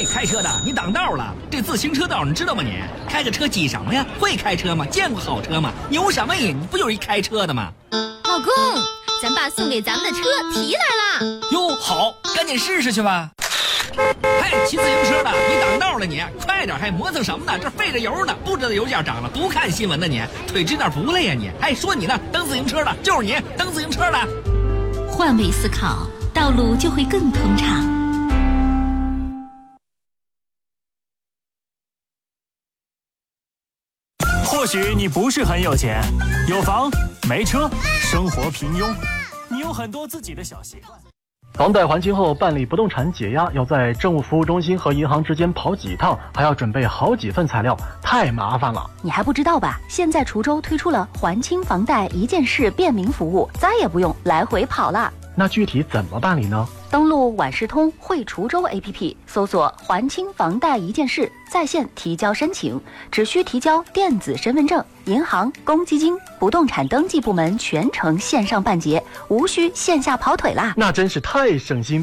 开车的，你挡道了！这自行车道你知道吗你？开个车挤什么呀？会开车吗？见过好车吗？牛什么你不就是一开车的吗？ 老公，咱爸送给咱们的车提来了。 哟，好，赶紧试试去吧。嘿，骑自行车的，你挡道了你，快点！还磨蹭什么呢？这费着油呢，不知道油价涨了，不看新闻呢你，腿直点不累呀你？还说你呢，蹬自行车的就是你，蹬自行车的。 换位思考，道路就会更通畅。 或许你不是很有钱，有房没车，生活平庸，你有很多自己的小习惯。 房贷还清后办理不动产解押，要在政务服务中心和银行之间跑几趟，还要准备好几份材料，太麻烦了。 你还不知道吧？现在滁州推出了还清房贷一键式便民服务，再也不用来回跑了。 那具体怎么办理呢？ 登录晚市通汇滁州 APP， 搜索还清房贷一键式，在线提交申请，只需提交电子身份证，银行、公积金、不动产登记部门全程线上办结，无需线下跑腿啦。 那真是太省心